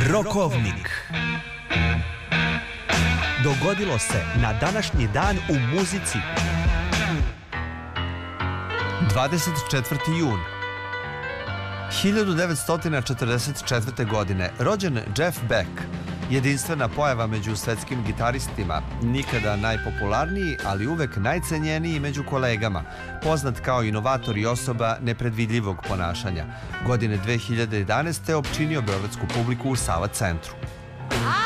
Rokovnik. Dogodilo se na današnji dan u muzici. 24. jun 1944. godine rođen Jeff Beck, jedinstvena pojava među svetskim gitaristima, nikada najpopularniji, ali uvek najcenjeniji među kolegama, poznat kao inovator i osoba nepredvidljivog ponašanja. Godine 2011. opčinio beogradsku publiku u Sava centru.